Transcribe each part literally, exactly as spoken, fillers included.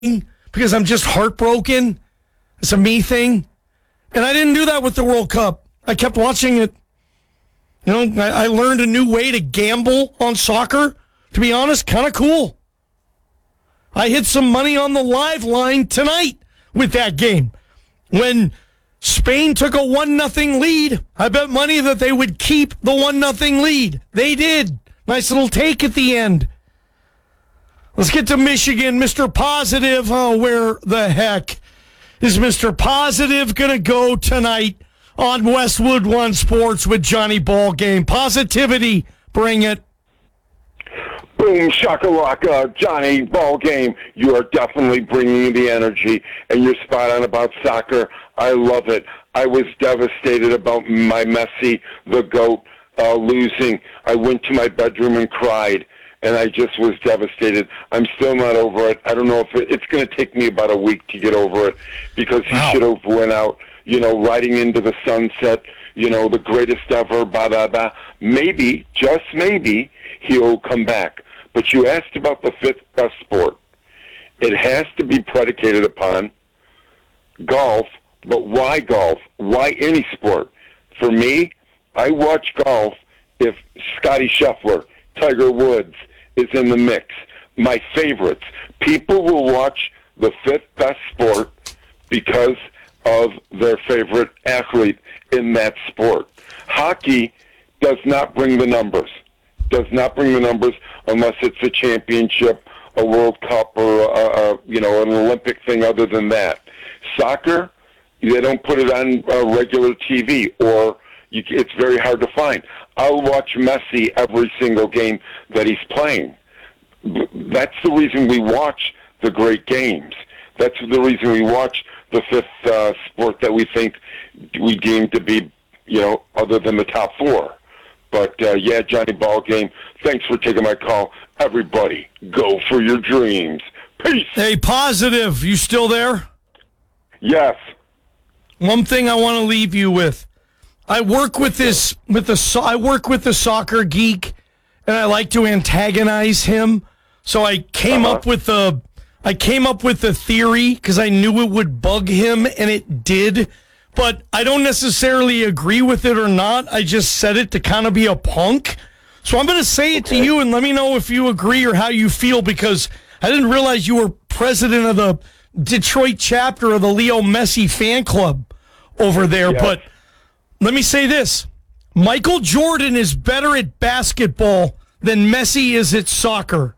because I'm just heartbroken. It's a me thing. And I didn't do that with the World Cup. I kept watching it. You know, I, I learned a new way to gamble on soccer. To be honest, kind of cool. I hit some money on the live line tonight with that game. When Spain took a one nothing lead, I bet money that they would keep the one nothing lead. They did. Nice little take at the end. Let's get to Michigan. Mister Positive. Oh, where the heck is Mister Positive going to go tonight on Westwood One Sports with Johnny Ballgame? Positivity. Bring it. Boom, shakalaka, Johnny Ballgame. You are definitely bringing the energy, and you're spot on about soccer. I love it. I was devastated about my Messi, the GOAT, uh, losing. I went to my bedroom and cried, and I just was devastated. I'm still not over it. I don't know if it, it's going to take me about a week to get over it, because he Wow. should have went out, you know, riding into the sunset, you know, the greatest ever, blah, blah, blah. Maybe, just maybe, he'll come back. But you asked about the fifth best sport. It has to be predicated upon golf, but why golf? Why any sport? For me, I watch golf if Scotty Scheffler, Tiger Woods is in the mix. My favorites. People will watch the fifth best sport because of their favorite athlete in that sport. Hockey does not bring the numbers. Does not bring the numbers unless it's a championship, a World Cup, or a, a, you know, an Olympic thing. Other than that, soccer, they don't put it on uh, regular T V, or you, it's very hard to find. I'll watch Messi every single game that he's playing. That's the reason we watch the great games. That's the reason we watch the fifth uh, sport that we think we deem to be, you know, other than the top four. But, uh, yeah, Johnny Ballgame, thanks for taking my call. Everybody, go for your dreams. Peace. Hey, Positive, you still there? Yes. One thing I want to leave you with. I work with this with the so- I work with the soccer geek, and I like to antagonize him. So I came Uh-huh. up with the I came up with the theory because I knew it would bug him, and it did. But I don't necessarily agree with it or not. I just said it to kind of be a punk. So I'm going to say it Okay. to you, and let me know if you agree or how you feel, because I didn't realize you were president of the Detroit chapter of the Leo Messi fan club over there. Yes. But let me say this. Michael Jordan is better at basketball than Messi is at soccer.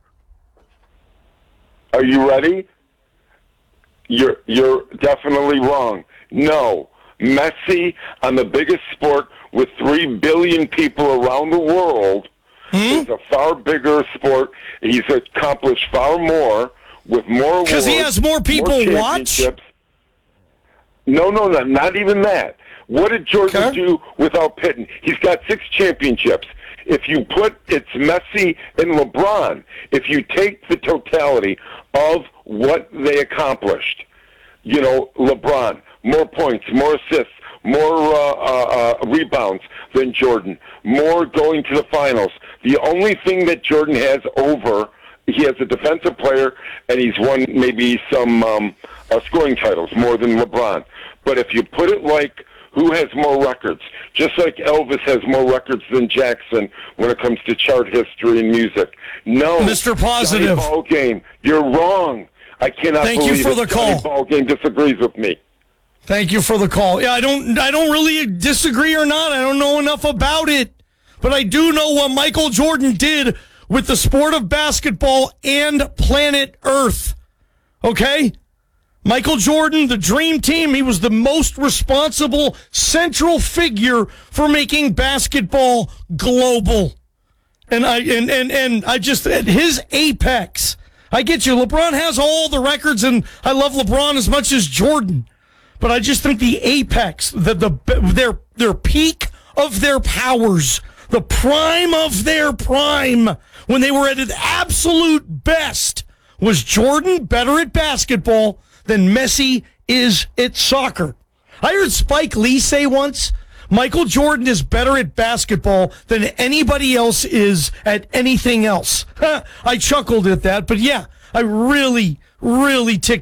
Are you ready? You're, you're definitely wrong. No. Messi, on the biggest sport with three billion people around the world, Hmm? is a far bigger sport. He's accomplished far more with more awards. Because he has more people watch? championships. No, no, no, not even that. What did Jordan Okay. do without Pippen? He's got six championships. If you put, it's Messi and LeBron. If you take the totality of what they accomplished, you know, LeBron, more points, more assists, more uh, uh, uh, rebounds than Jordan, more going to the finals. The only thing that Jordan has over, he has a defensive player, and he's won maybe some um, uh, scoring titles more than LeBron. But if you put it like who has more records, just like Elvis has more records than Jackson when it comes to chart history and music. No, Mister Positive. Johnny Ballgame, you're wrong. I cannot Thank you believe for it. the Johnny call. Ballgame disagrees with me. Thank you for the call. Yeah, I don't I don't really disagree or not. I don't know enough about it. But I do know what Michael Jordan did with the sport of basketball and planet Earth. Okay? Michael Jordan, the dream team, he was the most responsible central figure for making basketball global. And I and and, and I just at his apex. I get you. LeBron has all the records, and I love LeBron as much as Jordan. But I just think the apex, the, the their their peak of their powers, the prime of their prime, when they were at an absolute best, was Jordan better at basketball than Messi is at soccer. I heard Spike Lee say once, Michael Jordan is better at basketball than anybody else is at anything else. I chuckled at that, but yeah, I really, really ticked